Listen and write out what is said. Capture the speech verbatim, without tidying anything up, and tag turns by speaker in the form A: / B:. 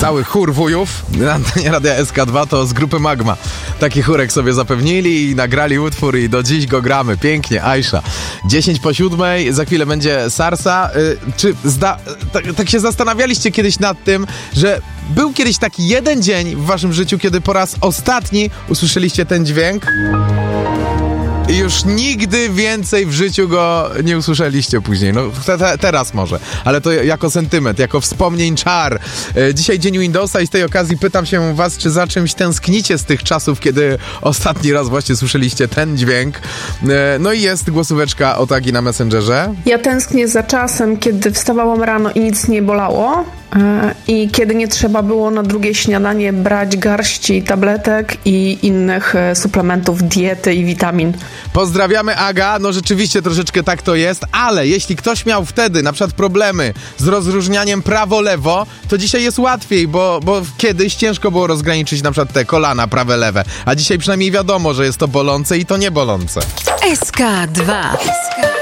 A: Cały chór wujów na antenie Radia S K dwa to z grupy Magma. Taki chórek sobie zapewnili i nagrali utwór i do dziś go gramy. Pięknie, Aisha. dziesięć po siódmej, za chwilę będzie Sarsa. Yy, czy zda... tak, tak się zastanawialiście kiedyś nad tym, że był kiedyś taki jeden dzień w waszym życiu, kiedy po raz ostatni usłyszeliście ten dźwięk? I już nigdy więcej w życiu go nie usłyszeliście później. No te, te, teraz może, ale to jako sentyment, jako wspomnień czar. E, dzisiaj dzień Windowsa i z tej okazji pytam się was, czy za czymś tęsknicie z tych czasów, kiedy ostatni raz właśnie słyszeliście ten dźwięk. E, no i jest głosóweczka o tagi na Messengerze.
B: Ja tęsknię za czasem, kiedy wstawałam rano i nic nie bolało. I kiedy nie trzeba było na drugie śniadanie brać garści tabletek i innych suplementów diety i witamin.
A: Pozdrawiamy, Aga. No rzeczywiście troszeczkę tak to jest, ale jeśli ktoś miał wtedy na przykład problemy z rozróżnianiem prawo-lewo, to dzisiaj jest łatwiej, bo, bo kiedyś ciężko było rozgraniczyć na przykład te kolana prawe-lewe, a dzisiaj przynajmniej wiadomo, że jest to bolące i to nie bolące.
C: S K dwa.